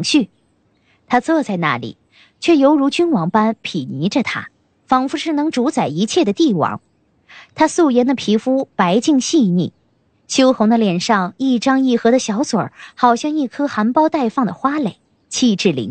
绪。他坐在那里，却犹如君王般睥睨着他，仿佛是能主宰一切的帝王。他素颜的皮肤白净细腻，羞红的脸上一张一合的小嘴儿，好像一颗含苞待放的花蕾，气质凌